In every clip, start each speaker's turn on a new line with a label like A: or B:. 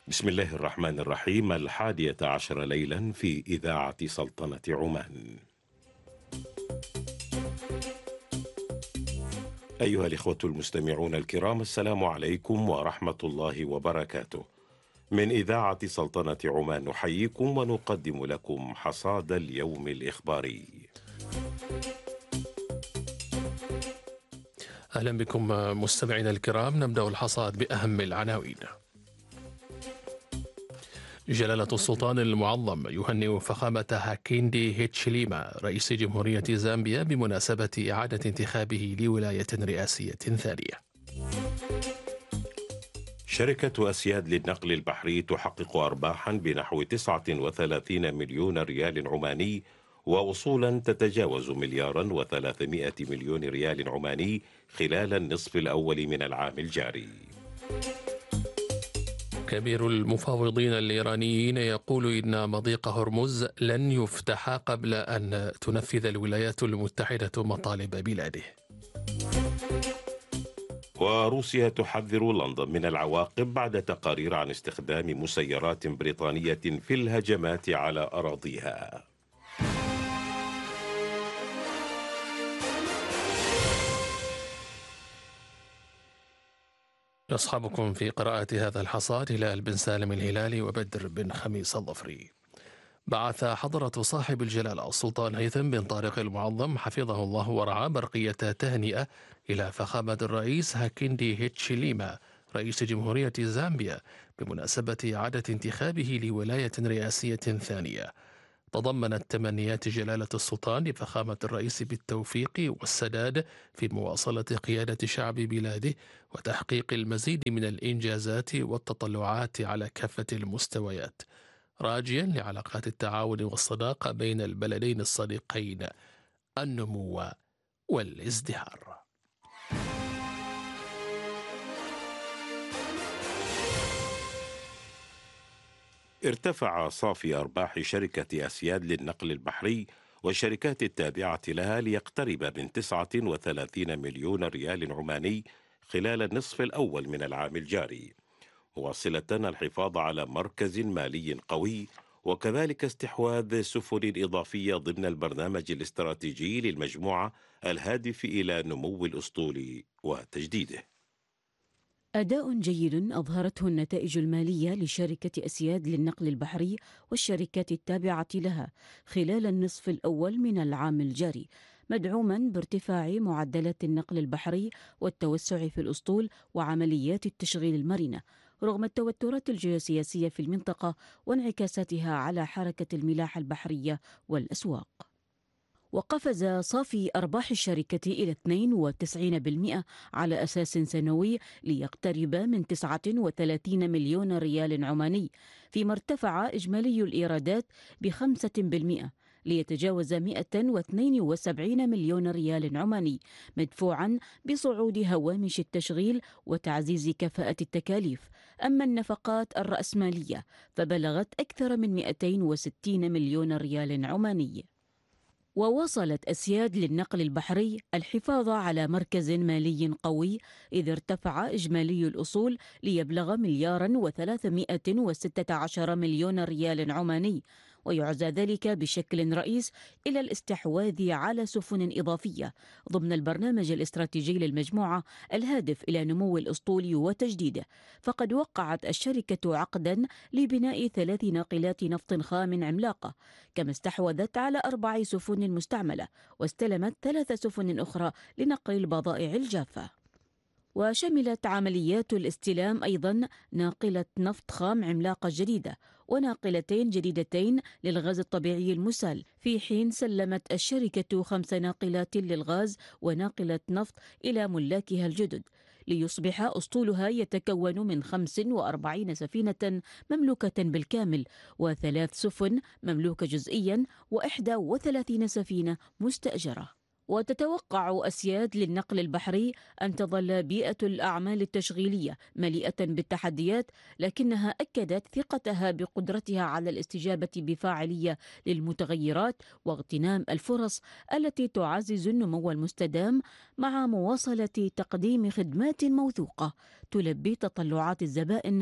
A: بسم الله الرحمن الرحيم. 11 ليلا في إذاعة سلطنة عمان. أيها الإخوة المستمعون الكرام، السلام عليكم ورحمة الله وبركاته. من إذاعة سلطنة عمان نحييكم ونقدم لكم حصاد اليوم الإخباري.
B: أهلا بكم مستمعينا الكرام. نبدأ الحصاد بأهم العناوين. جلالة السلطان المعظم يهنئ فخامة هاكيندي هيتشيليما رئيس جمهورية زامبيا بمناسبة إعادة انتخابه لولاية رئاسية ثانية.
A: شركة أسياد للنقل البحري تحقق أرباحا بنحو 39 مليون ريال عماني ووصولا تتجاوز 1,300,000,000 ريال عماني خلال النصف الأول من العام الجاري.
B: كبير المفاوضين الإيرانيين يقول إن مضيق هرمز لن يفتح قبل أن تنفذ الولايات المتحدة مطالب بلاده.
A: وروسيا تحذر لندن من العواقب بعد تقارير عن استخدام مسيرات بريطانية في الهجمات على أراضيها.
B: أصحابكم في قراءة هذا الحصاد هلال بن سالم الهلالي وبدر بن خميس الظفري. بعث حضرة صاحب الجلالة السلطان هيثم بن طارق المعظم حفظه الله ورعاه برقية تهنئة إلى فخامة الرئيس هاكيندي هيتشيليما رئيس جمهورية زامبيا بمناسبة إعادة انتخابه لولاية رئاسية ثانية. تضمنت تمنيات جلالة السلطان لفخامة الرئيس بالتوفيق والسداد في مواصلة قيادة شعب بلاده وتحقيق المزيد من الإنجازات والتطلعات على كافة المستويات، راجيا لعلاقات التعاون والصداقة بين البلدين الصديقين النمو والازدهار.
A: ارتفع صافي أرباح شركة أسياد للنقل البحري والشركات التابعة لها ليقترب من 39 مليون ريال عماني خلال النصف الأول من العام الجاري، مواصلة الحفاظ على مركز مالي قوي وكذلك استحواذ سفن إضافية ضمن البرنامج الاستراتيجي للمجموعة الهادف إلى نمو الأسطول وتجديده.
C: أداء جيد أظهرته النتائج المالية لشركة أسياد للنقل البحري والشركات التابعة لها خلال النصف الأول من العام الجاري، مدعوما بارتفاع معدلات النقل البحري والتوسع في الأسطول وعمليات التشغيل المرنة، رغم التوترات الجيوسياسية في المنطقة وانعكاساتها على حركة الملاحة البحرية والأسواق. وقفز صافي أرباح الشركة إلى 92% على أساس سنوي ليقترب من 39 مليون ريال عماني، فيما ارتفع إجمالي الإيرادات ب5% ليتجاوز 172 مليون ريال عماني، مدفوعا بصعود هوامش التشغيل وتعزيز كفاءة التكاليف. أما النفقات الرأسمالية فبلغت أكثر من 260 مليون ريال عماني. وواصلت أسياد للنقل البحري الحفاظ على مركز مالي قوي، إذ ارتفع إجمالي الأصول ليبلغ 1,316 مليون ريال عماني، ويعزى ذلك بشكل رئيس إلى الاستحواذ على سفن إضافية ضمن البرنامج الاستراتيجي للمجموعة الهادف إلى نمو الأسطول وتجديده. فقد وقعت الشركة عقدا لبناء 3 ناقلات نفط خام عملاقة، كما استحوذت على 4 سفن مستعملة واستلمت 3 سفن أخرى لنقل البضائع الجافة. وشملت عمليات الاستلام أيضا ناقلة نفط خام عملاقة جديدة وناقلتين جديدتين للغاز الطبيعي المسال، في حين سلمت الشركة 5 ناقلات للغاز وناقلة نفط إلى ملاكها الجدد، ليصبح أسطولها يتكون من 45 سفينة مملوكة بالكامل و3 سفن مملوكة جزئيا و31 سفينة مستأجرة. وتتوقع أسياد للنقل البحري أن تظل بيئة الأعمال التشغيلية مليئة بالتحديات، لكنها أكدت ثقتها بقدرتها على الاستجابة بفاعلية للمتغيرات واغتنام الفرص التي تعزز النمو المستدام، مع مواصلة تقديم خدمات موثوقة تلبي تطلعات الزبائن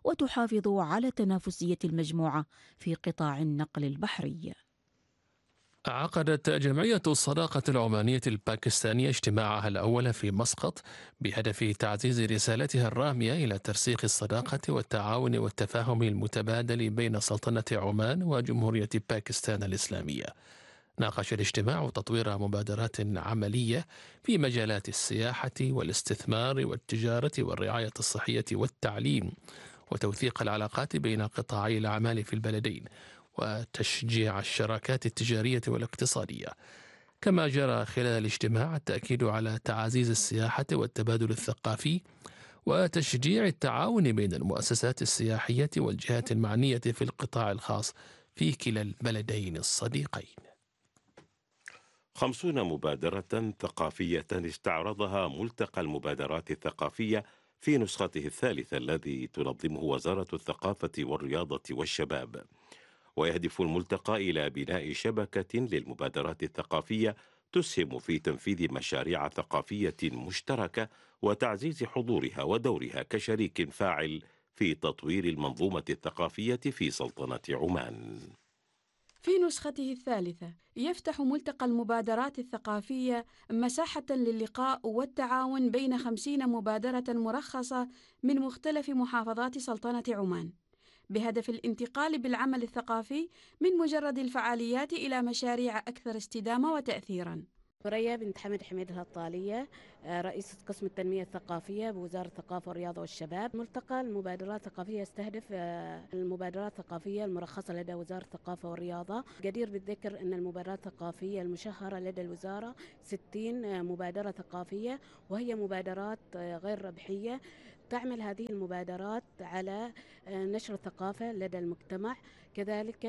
C: وتحافظ على تنافسية المجموعة في قطاع النقل البحري.
B: عقدت جمعية الصداقة العمانية الباكستانية اجتماعها الأول في مسقط بهدف تعزيز رسالتها الرامية إلى ترسيخ الصداقة والتعاون والتفاهم المتبادل بين سلطنة عمان وجمهورية باكستان الإسلامية. ناقش الاجتماع تطوير مبادرات عملية في مجالات السياحة والاستثمار والتجارة والرعاية الصحية والتعليم، وتوثيق العلاقات بين قطاعي الأعمال في البلدين، وتشجيع الشراكات التجارية والاقتصادية. كما جرى خلال الاجتماع التأكيد على تعزيز السياحة والتبادل الثقافي وتشجيع التعاون بين المؤسسات السياحية والجهات المعنية في القطاع الخاص في كلا البلدين الصديقين.
A: 50 مبادرة ثقافية استعرضها ملتقى المبادرات الثقافية في نسخته الثالثة الذي تنظمه وزارة الثقافة والرياضة والشباب. ويهدف الملتقى إلى بناء شبكة للمبادرات الثقافية تسهم في تنفيذ مشاريع ثقافية مشتركة وتعزيز حضورها ودورها كشريك فاعل في تطوير المنظومة الثقافية في سلطنة عمان.
D: في نسخته الثالثة يفتح ملتقى المبادرات الثقافية مساحة للقاء والتعاون بين 50 مبادرة مرخصة من مختلف محافظات سلطنة عمان، بهدف الانتقال بالعمل الثقافي من مجرد الفعاليات إلى مشاريع أكثر استدامة وتأثيراً.
E: ثريا بنت حمد حميد الهطالية، رئيسة قسم التنمية الثقافية بوزارة الثقافة والرياضة والشباب. ملتقى المبادرات الثقافية يستهدف المبادرات الثقافية المرخصة لدى وزارة الثقافة والرياضة. جدير بالذكر أن المبادرات الثقافية المشهرة لدى الوزارة 60 مبادرة ثقافية، وهي مبادرات غير ربحية. تعمل هذه المبادرات على نشر الثقافة لدى المجتمع، كذلك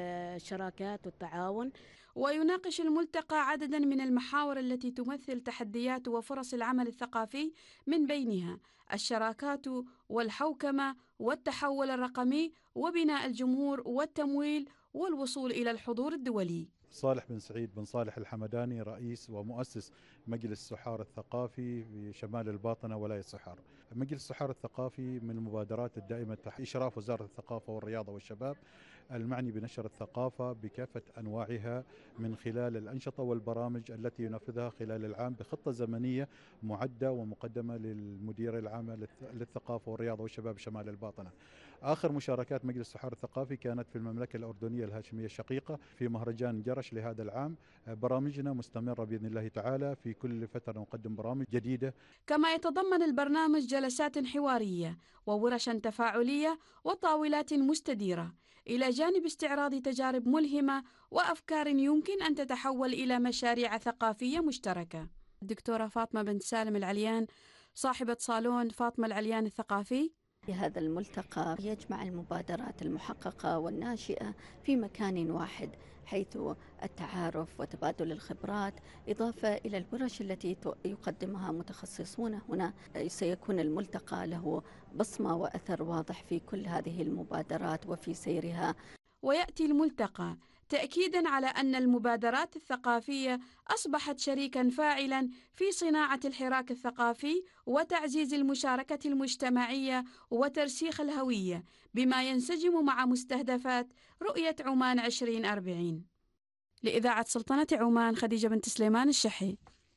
E: الشراكات والتعاون.
D: ويناقش الملتقى عددا من المحاور التي تمثل تحديات وفرص العمل الثقافي، من بينها الشراكات والحوكمة والتحول الرقمي وبناء الجمهور والتمويل والوصول إلى الحضور الدولي.
F: صالح بن سعيد بن صالح الحمداني، رئيس ومؤسس مجلس السحار الثقافي في شمال الباطنة ولاية سحار. مجلس السحار الثقافي من المبادرات الدائمة تحت إشراف وزارة الثقافة والرياضة والشباب المعني بنشر الثقافة بكافة أنواعها من خلال الأنشطة والبرامج التي ينفذها خلال العام بخطة زمنية معدة ومقدمة للمدير العام للثقافة والرياضة والشباب شمال الباطنة. آخر مشاركات مجلس السحار الثقافي كانت في المملكة الأردنية الهاشمية الشقيقة في مهرجان جرش لهذا العام. برامجنا مستمرة بإذن الله تعالى، في كل فترة نقدم برامج جديدة.
D: كما يتضمن البرنامج جلسات حوارية وورشا تفاعلية وطاولات مستديرة، إلى جانب استعراض تجارب ملهمة وأفكار يمكن أن تتحول إلى مشاريع ثقافية مشتركة. الدكتورة فاطمة بنت سالم العليان، صاحبة صالون فاطمة العليان الثقافي.
G: هذا الملتقى يجمع المبادرات المحققة والناشئة في مكان واحد، حيث التعارف وتبادل الخبرات إضافة إلى الورش التي يقدمها متخصصون هنا. سيكون الملتقى له بصمة وأثر واضح في كل هذه المبادرات وفي سيرها.
D: ويأتي الملتقى تأكيداً على أن المبادرات الثقافية أصبحت شريكاً فاعلاً في صناعة الحراك الثقافي وتعزيز المشاركة المجتمعية وترسيخ الهوية، بما ينسجم مع مستهدفات رؤية عمان 2040. لإذاعة سلطنة عمان، خديجة بنت سليمان الشحي.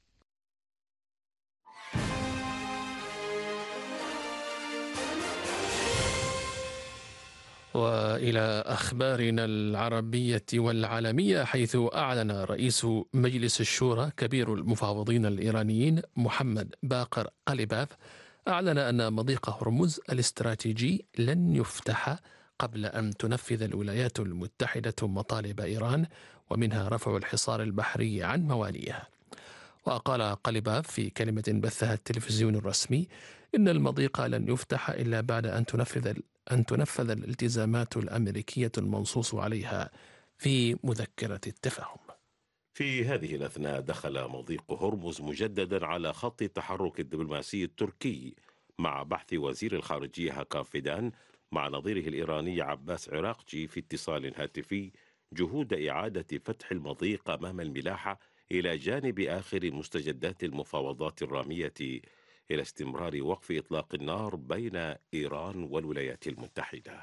B: وإلى أخبارنا العربية والعالمية، حيث أعلن رئيس مجلس الشورى كبير المفاوضين الإيرانيين محمد باقر قليباف أعلن أن مضيق هرمز الاستراتيجي لن يفتح قبل أن تنفذ الولايات المتحدة مطالب إيران، ومنها رفع الحصار البحري عن موانئها. وقال قليباف في كلمة بثها التلفزيون الرسمي إن المضيق لن يفتح إلا بعد أن تنفذ الالتزامات الأمريكية المنصوص عليها في مذكرة التفاهم.
A: في هذه الأثناء دخل مضيق هرمز مجددا على خط التحرك الدبلوماسي التركي، مع بحث وزير الخارجية هاكان فيدان مع نظيره الإيراني عباس عراقجي في اتصال هاتفي جهود إعادة فتح المضيق أمام الملاحة إلى جانب آخر مستجدات المفاوضات الرامية إلى استمرار وقف إطلاق النار بين إيران والولايات المتحدة.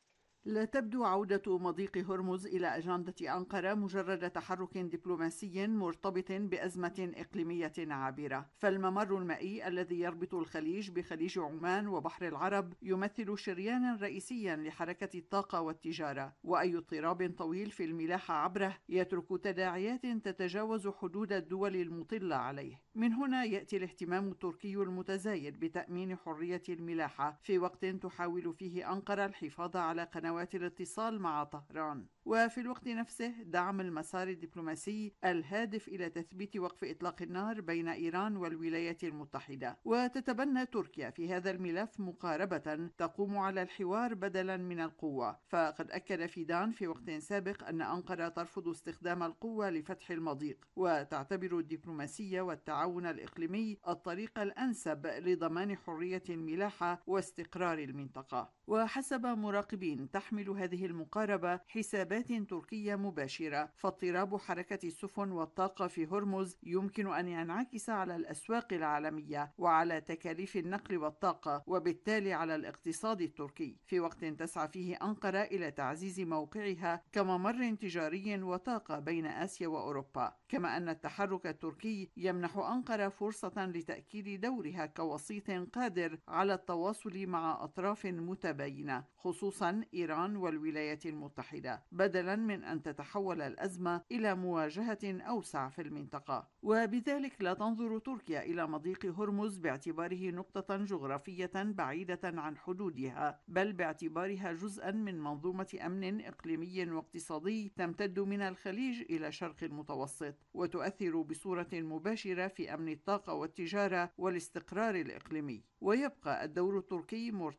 H: لا تبدو عودة مضيق هرمز إلى أجندة أنقرة مجرد تحرك دبلوماسي مرتبط بأزمة إقليمية عابرة، فالممر المائي الذي يربط الخليج بخليج عمان وبحر العرب يمثل شريانا رئيسيا لحركة الطاقة والتجارة، وأي اضطراب طويل في الملاحة عبره يترك تداعيات تتجاوز حدود الدول المطلة عليه. من هنا يأتي الاهتمام التركي المتزايد بتأمين حرية الملاحة في وقت تحاول فيه أنقرة الحفاظ على قنوات الاتصال مع طهران، وفي الوقت نفسه دعم المسار الدبلوماسي الهادف إلى تثبيت وقف إطلاق النار بين إيران والولايات المتحدة. وتتبنى تركيا في هذا الملف مقاربة تقوم على الحوار بدلا من القوة، فقد أكد فيدان في وقت سابق أن أنقرة ترفض استخدام القوة لفتح المضيق، وتعتبر الدبلوماسية والتعاون الإقليمي الطريق الأنسب لضمان حرية الملاحة واستقرار المنطقة. وحسب مراقبين تحمل هذه المقاربة حسابات تركية مباشرة، فاضطراب حركة السفن والطاقة في هرمز يمكن أن ينعكس على الأسواق العالمية وعلى تكاليف النقل والطاقة، وبالتالي على الاقتصاد التركي، في وقت تسعى فيه أنقرة إلى تعزيز موقعها كممر تجاري وطاقة بين آسيا وأوروبا. كما أن التحرك التركي يمنح أنقرة فرصة لتأكيد دورها كوسيط قادر على التواصل مع أطراف متباينة، خصوصا إيران والولايات المتحدة، بدلا من أن تتحول الأزمة إلى مواجهة أوسع في المنطقة. وبذلك لا تنظر تركيا إلى مضيق هرمز باعتباره نقطة جغرافية بعيدة عن حدودها، بل باعتبارها جزءا من منظومة أمن إقليمي واقتصادي تمتد من الخليج إلى شرق المتوسط، وتؤثر بصورة مباشرة في أمن الطاقة والتجارة والاستقرار الإقليمي. ويبقى الدور التركي مرتبطا